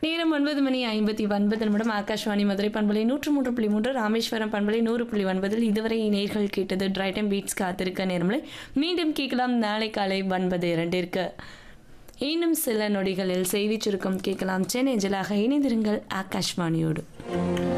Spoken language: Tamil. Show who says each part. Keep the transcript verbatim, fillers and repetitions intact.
Speaker 1: நேரம் ஒன்பது மணி ஐம்பத்தி ஒன்பது நிமிடம். ஆகாஷ்வாணி மதுரை பண்பலை நூற்று மூன்று புள்ளி மூன்று, ராமேஸ்வரம் பண்பலை நூறு புள்ளி ஒன்பதில் இதுவரை நேர்கள் கேட்டது டிரைட்டம் பீட்ஸ் காத்திருக்க நேரமலை. மீண்டும் கேட்கலாம் நாளை காலை ஒன்பது இரண்டிற்கு. இன்னும் சில நொடிகளில் செய்தி சுருக்கம் கேட்கலாம். சென்னை ஜலாக இணைந்திருங்கள் ஆகாஷ்வாணியோடு.